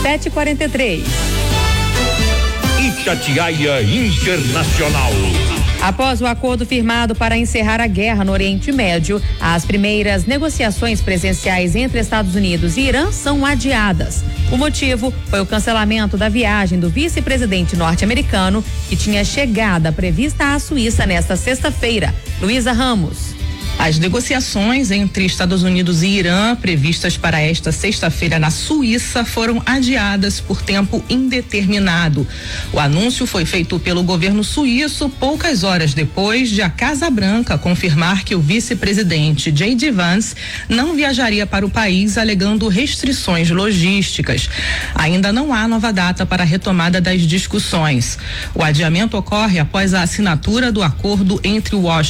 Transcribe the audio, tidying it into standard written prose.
7h43. Itatiaia Internacional. Após o acordo firmado para encerrar a guerra no Oriente Médio, as primeiras negociações presenciais entre Estados Unidos e Irã são adiadas. O motivo foi o cancelamento da viagem do vice-presidente norte-americano, que tinha chegada prevista à Suíça nesta sexta-feira. Luísa Ramos. As negociações entre Estados Unidos e Irã, previstas para esta sexta-feira na Suíça, foram adiadas por tempo indeterminado. O anúncio foi feito pelo governo suíço poucas horas depois de a Casa Branca confirmar que o vice-presidente J.D. Vance não viajaria para o país, alegando restrições logísticas. Ainda não há nova data para a retomada das discussões. O adiamento ocorre após a assinatura do acordo entre Washington